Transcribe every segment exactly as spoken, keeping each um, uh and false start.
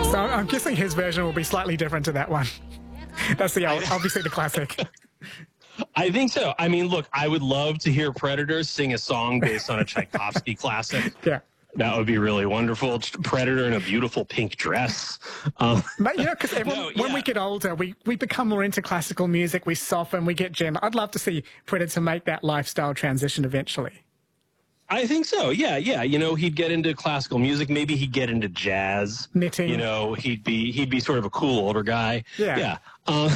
So I'm guessing his version will be slightly different to that one. That's the obviously the classic. I think so. I mean, look, I would love to hear Predator sing a song based on a Tchaikovsky classic. Yeah. That would be really wonderful. Predator in a beautiful pink dress. Um, but, you know, because no, yeah. when we get older, we, we become more into classical music, we soften, we get gen. I'd love to see Predator make that lifestyle transition eventually. I think so. Yeah, yeah. You know, he'd get into classical music. Maybe he'd get into jazz. Knitting. You know, he'd be he'd be sort of a cool older guy. Yeah. Yeah. Uh,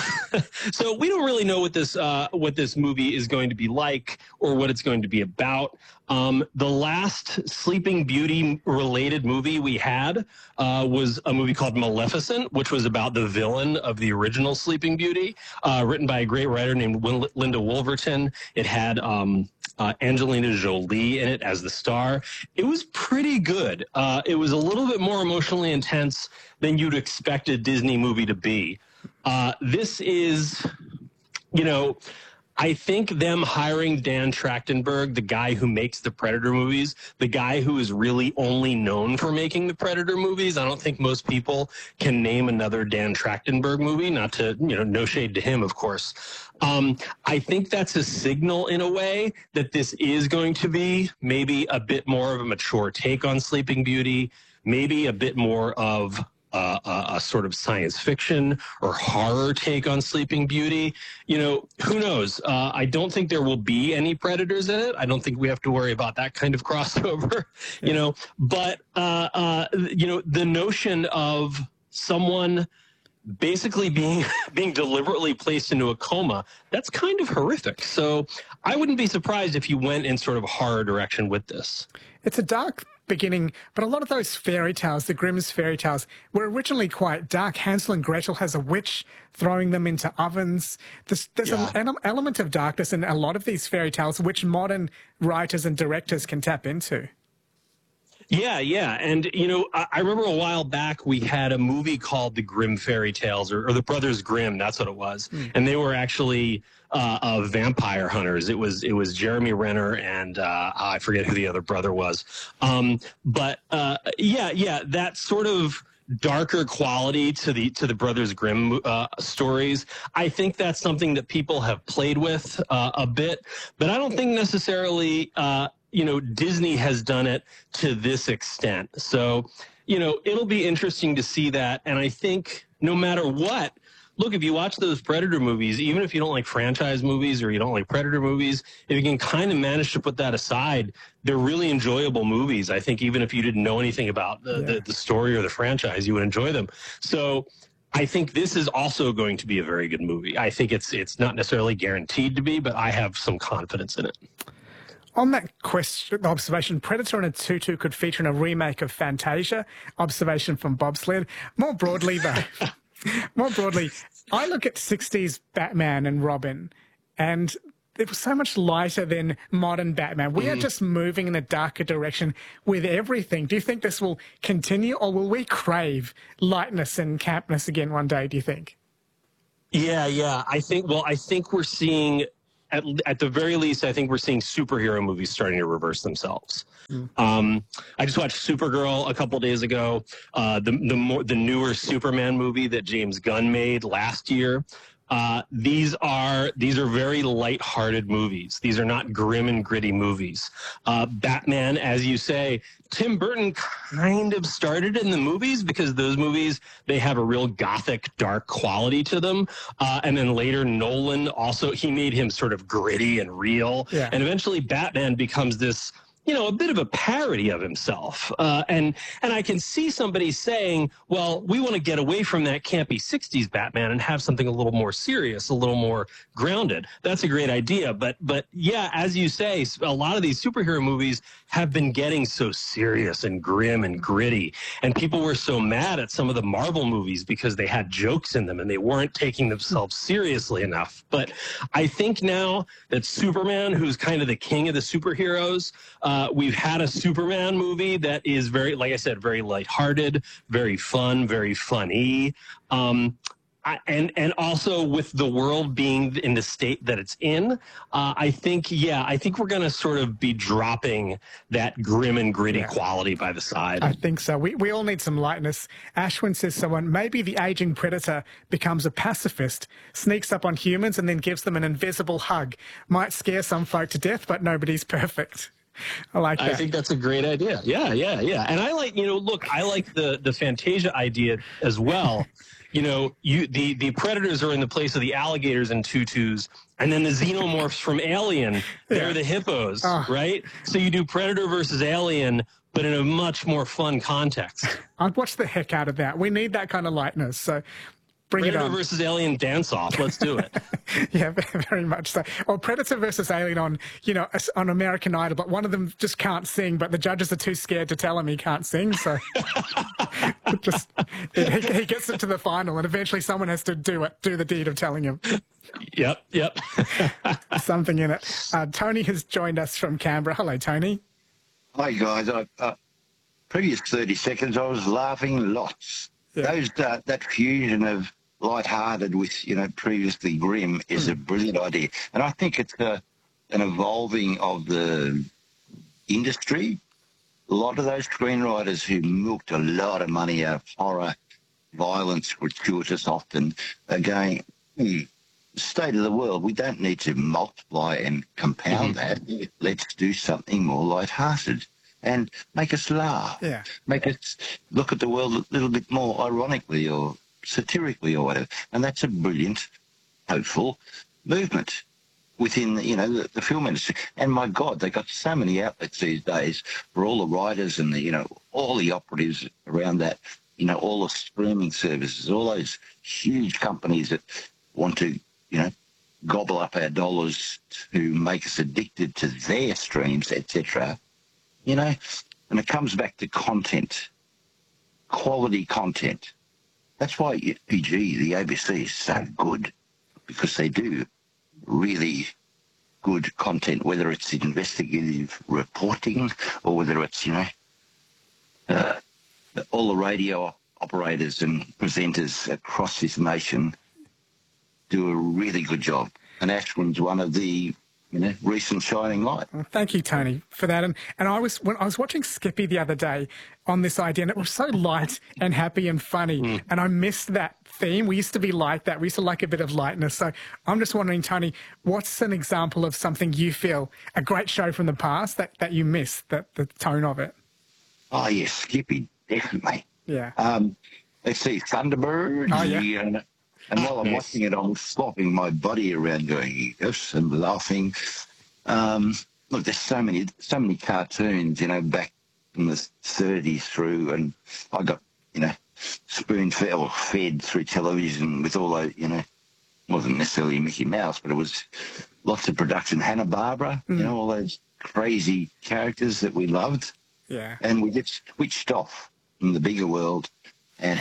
so we don't really know what this uh, what this movie is going to be like or what it's going to be about. Um, the last Sleeping Beauty related movie we had uh, was a movie called Maleficent, which was about the villain of the original Sleeping Beauty, uh, written by a great writer named Win- Linda Wolverton. It had um, uh, Angelina Jolie in it as the star. It was pretty good. Uh, it was a little bit more emotionally intense than you'd expect a Disney movie to be. Uh, this is, you know, I think them hiring Dan Trachtenberg, the guy who makes the Predator movies, the guy who is really only known for making the Predator movies. I don't think most people can name another Dan Trachtenberg movie, not to, you know, no shade to him, of course. Um, I think that's a signal in a way that this is going to be maybe a bit more of a mature take on Sleeping Beauty, maybe a bit more of Uh, a, a sort of science fiction or horror take on Sleeping Beauty. You know, who knows? Uh, I don't think there will be any predators in it. I don't think we have to worry about that kind of crossover, you know, but, uh, uh, you know, the notion of someone basically being being deliberately placed into a coma, that's kind of horrific. So I wouldn't be surprised if you went in sort of a horror direction with this. It's a dark beginning, but a lot of those fairy tales, the Grimm's fairy tales, were originally quite dark. Hansel and Gretel has a witch throwing them into ovens. There's, there's Yeah. an ele- element of darkness in a lot of these fairy tales, which modern writers and directors can tap into. Yeah, yeah. And, you know, I, I remember a while back we had a movie called The Grimm Fairy Tales, or, or The Brothers Grimm, that's what it was. Mm. And they were actually uh, uh, vampire hunters. It was it was Jeremy Renner and uh, I forget who the other brother was. Um, but, uh, yeah, yeah, that sort of darker quality to the to the Brothers Grimm uh, stories. I think that's something that people have played with uh, a bit, but I don't think necessarily uh, you know, Disney has done it to this extent. So, you know, it'll be interesting to see that. And I think no matter what, look, if you watch those Predator movies, even if you don't like franchise movies or you don't like Predator movies, if you can kind of manage to put that aside, they're really enjoyable movies. I think even if you didn't know anything about the, yeah. the, the story or the franchise, you would enjoy them. So I think this is also going to be a very good movie. I think it's it's not necessarily guaranteed to be, but I have some confidence in it. On that question, observation, Predator and a Tutu could feature in a remake of Fantasia. Observation from Bobsled. More broadly, though, more broadly, I look at sixties Batman and Robin, and it was so much lighter than modern Batman. We mm. are just moving in a darker direction with everything. Do you think this will continue, or will we crave lightness and campness again one day, do you think? Yeah, yeah. I think, well, I think we're seeing... At, at the very least, I think we're seeing superhero movies starting to reverse themselves. Mm. Um, I just watched Supergirl a couple days ago, uh, the the, more, the newer Superman movie that James Gunn made last year. Uh, these are these are very lighthearted movies. These are not grim and gritty movies. Uh, Batman, as you say, Tim Burton kind of started in the movies because those movies, they have a real gothic, dark quality to them. Uh, and then later, Nolan also, he made him sort of gritty and real. Yeah. And eventually, Batman becomes this, you know, a bit of a parody of himself. Uh, and and I can see somebody saying, well, we want to get away from that campy sixties Batman and have something a little more serious, a little more grounded. That's a great idea. But, but yeah, as you say, a lot of these superhero movies have been getting so serious and grim and gritty. And people were so mad at some of the Marvel movies because they had jokes in them and they weren't taking themselves seriously enough. But I think now that Superman, who's kind of the king of the superheroes, uh, we've had a Superman movie that is very, like I said, very lighthearted, very fun, very funny. Um, I, and and also with the world being in the state that it's in, uh, I think yeah, I think we're going to sort of be dropping that grim and gritty Yeah. quality by the side. I think so. We we all need some lightness. Ashwin says someone, maybe the aging predator becomes a pacifist, sneaks up on humans and then gives them an invisible hug. Might scare some folk to death, but nobody's perfect. I like that. I think that's a great idea. Yeah, yeah, yeah. And I like, you know, look, I like the the Fantasia idea as well. You know, you the, the predators are in the place of the alligators and tutus, and then the xenomorphs from Alien, they're Yeah. the hippos, Oh. right? So you do Predator versus Alien, but in a much more fun context. I'd watch the heck out of that. We need that kind of lightness. So bring Predator it on. versus Alien dance-off. Let's do it. Yeah, very much so. Or Predator versus Alien on, you know, on American Idol, but one of them just can't sing, but the judges are too scared to tell him he can't sing. So it just it, he, he gets it to the final, and eventually someone has to do it, do the deed of telling him. Yep, yep. Something in it. Uh, Tony has joined us from Canberra. Hello, Tony. Hi guys, I, uh, previous thirty seconds I was laughing lots. Yeah. Those uh, that fusion of light-hearted with you know previously grim is Hmm. a brilliant idea, and I think it's uh, an evolving of the industry. A lot of those screenwriters who milked a lot of money out of horror, violence, gratuitous often, are going, hmm, state of the world, we don't need to multiply and compound Mm-hmm. that. Let's do something more light-hearted and make us laugh. Yeah. Make us look at the world a little bit more ironically or satirically or whatever. And that's a brilliant, hopeful movement within, you know, the, the film industry. And my God, they got so many outlets these days for all the writers and the, you know, all the operatives around that, you know, all the streaming services, all those huge companies that want to, you know, gobble up our dollars to make us addicted to their streams, et cetera. You know, and it comes back to content, quality content. That's why P G, the A B C, is so good, because they do really good content, whether it's investigative reporting or whether it's, you know, uh, all the radio operators and presenters across this nation do a really good job. And Ashwin's one of the, you know, recent shining light. Well, thank you, Tony, for that. And and I was when I was watching Skippy the other day on this idea, and it was so light and happy and funny, Mm. and I missed that theme. We used to be like that. We used to like a bit of lightness. So I'm just wondering, Tony, what's an example of something you feel a great show from the past that that you missed, that the tone of it? Oh, yes, Skippy, definitely. Yeah. Um, let's see, Thunderbird. Oh, yeah. And, and while I'm Yes. watching it, I'm flopping my body around going, yes, and laughing. Um, look, there's so many, so many cartoons, you know, back from the thirties through, and I got, you know, spoon-fed or fed through television with all those, you know, wasn't necessarily Mickey Mouse, but it was lots of production. Hanna-Barbera, Mm. you know, all those crazy characters that we loved. Yeah. And we get switched off from the bigger world, and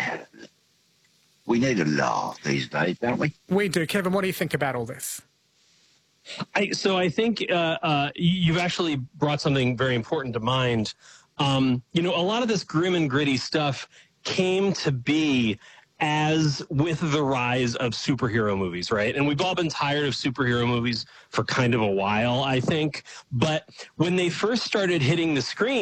we need a laugh these days, don't we? We do. Kevin, what do you think about all this? I, so I think uh, uh, you've actually brought something very important to mind. Um, you know, a lot of this grim and gritty stuff came to be as with the rise of superhero movies, right? And we've all been tired of superhero movies for kind of a while, I think. But when they first started hitting the screen,